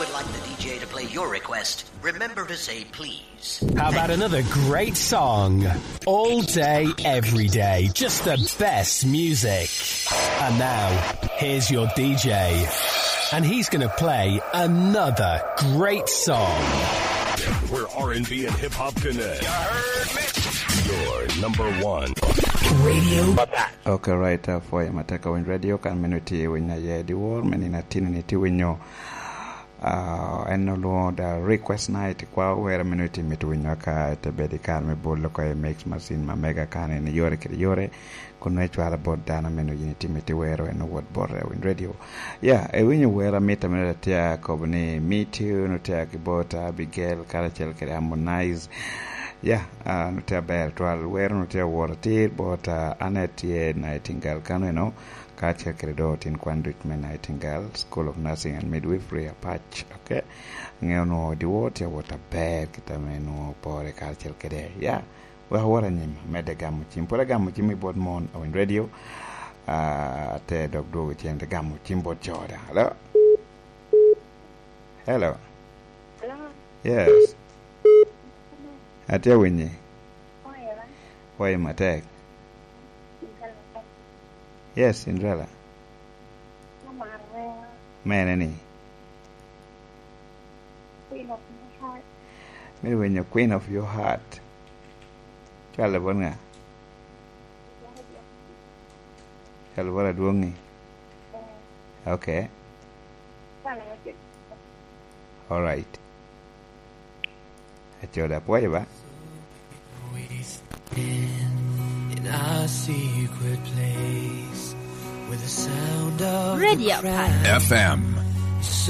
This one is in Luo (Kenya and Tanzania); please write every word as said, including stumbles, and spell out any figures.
would like the D J to play your request, remember to say please. How about another great song? All day, every day. Just the best music. And now, here's your D J. And he's going to play another great song. Where R and B and hip-hop connect. You heard me? Your number one. Radio. Okay, right. Uh, for Mataka Win Radio, can minuti winya ye di war, menina tini niti winyo. Uh, eno lo the request night kwa wera minuti mitu winyo ka te bedi kan me bolo ko e mix machine ma mega kan en yore kiri yore. Kuno chwala bod dana menu yiniti miti wero eno word borre Win Radio. Yeah, e winyo wera mita mena tia kobni meet you, no tia kibota Abigail Karachel kiri Harmonize. Yeah, uh, no tia bel twal wero no tia waratir but uh, anet ye Nightingale kano you know kacha credo tin Kwanduit me Nightingale School of Nursing and Midwifery a patch. Okay, ngeo no di water water bed kita menu pore kacha kede. Yeah, wa wara nyim mede gamu chim pore gamu chim bod mon on radio. Uh, te dog do chen de gamu chim bod choda. Hello. Hello. Hello. Yes. Atia winyi. Why am I tag? Yes, Cinderella. Man, any. Queen of my heart. Maybe when you're queen of your heart. Chalabonga. Chalabora duongi. Okay. All right. Achoda poe ba? In our secret place with the sound of Radio F M.